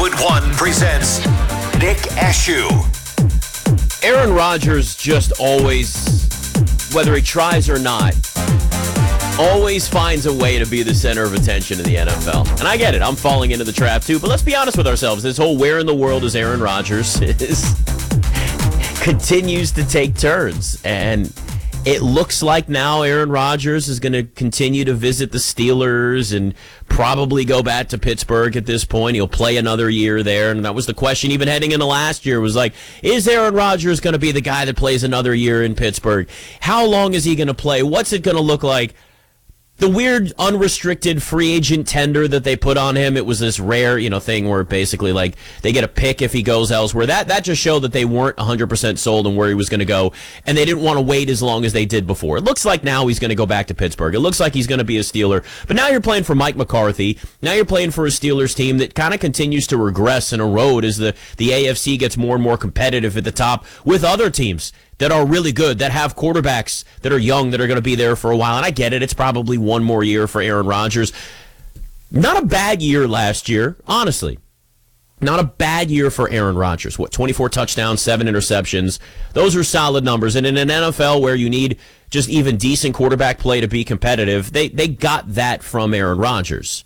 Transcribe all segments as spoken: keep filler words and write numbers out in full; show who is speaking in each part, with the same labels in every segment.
Speaker 1: Westwood One presents Nick Ashew.
Speaker 2: Aaron Rodgers just always, whether he tries or not, always finds a way to be the center of attention in the N F L. And I get it. I'm falling into the trap, too. But let's be honest with ourselves. This whole where in the world is Aaron Rodgers is continues to take turns. And it looks like now Aaron Rodgers is going to continue to visit the Steelers and probably go back to Pittsburgh at this point. He'll play another year there. And that was the question even heading into last year was like, is Aaron Rodgers going to be the guy that plays another year in Pittsburgh? How long is he going to play? What's it going to look like? The weird unrestricted free agent tender that they put on him, it was this rare, you know, thing where basically like they get a pick if he goes elsewhere. That that just showed that they weren't one hundred percent sold on where he was going to go, and they didn't want to wait as long as they did before. It looks like now he's going to go back to Pittsburgh. It looks like he's going to be a Steeler. But now you're playing for Mike McCarthy. Now you're playing for a Steelers team that kind of continues to regress and erode as the, the A F C gets more and more competitive at the top with other teams that are really good, that have quarterbacks that are young, that are going to be there for a while. And I get it. It's probably one more year for Aaron Rodgers. Not a bad year last year, honestly. Not a bad year for Aaron Rodgers. What, twenty-four touchdowns, seven interceptions. Those are solid numbers. And in an N F L where you need just even decent quarterback play to be competitive, they, they got that from Aaron Rodgers.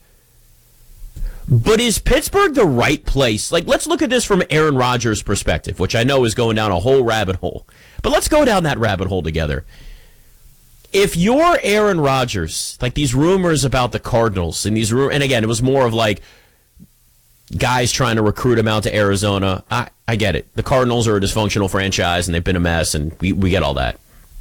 Speaker 2: But is Pittsburgh the right place? Like, let's look at this from Aaron Rodgers' perspective, which I know is going down a whole rabbit hole. But let's go down that rabbit hole together. If you're Aaron Rodgers, like these rumors about the Cardinals, and these and again, it was more of like guys trying to recruit him out to Arizona. I, I get it. The Cardinals are a dysfunctional franchise, and they've been a mess, and we, we get all that.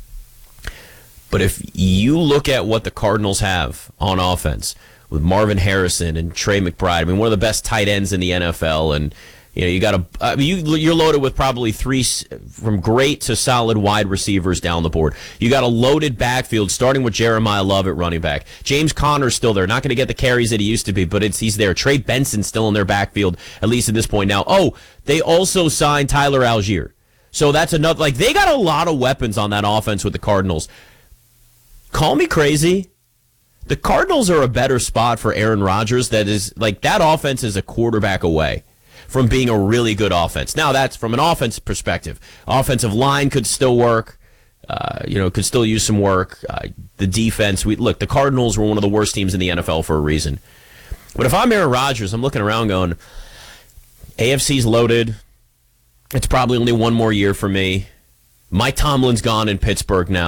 Speaker 2: But if you look at what the Cardinals have on offense, with Marvin Harrison and Trey McBride, I mean, one of the best tight ends in the N F L, and you know, you got a, I mean, you, you're loaded with probably three from great to solid wide receivers down the board. You got a loaded backfield, starting with Jeremiah Love at running back. James Conner's still there, not going to get the carries that he used to be, but it's he's there. Trey Benson's still in their backfield, at least at this point now. Oh, they also signed Tyler Algier, so that's another. Like they got a lot of weapons on that offense with the Cardinals. Call me crazy. The Cardinals are a better spot for Aaron Rodgers. That is like that offense is a quarterback away from being a really good offense. Now that's from an offense perspective. Offensive line could still work. Uh, you know, could still use some work. Uh, the defense. We look. The Cardinals were one of the worst teams in the N F L for a reason. But if I'm Aaron Rodgers, I'm looking around going, A F C's loaded. It's probably only one more year for me. Mike Tomlin's gone in Pittsburgh now.